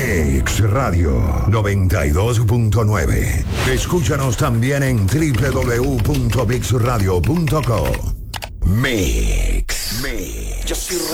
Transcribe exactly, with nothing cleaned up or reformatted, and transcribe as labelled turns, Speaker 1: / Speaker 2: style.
Speaker 1: Mix Radio noventa y dos punto nueve. Escúchanos también en doble u doble u doble u punto mix radio punto com. Mix. Mix.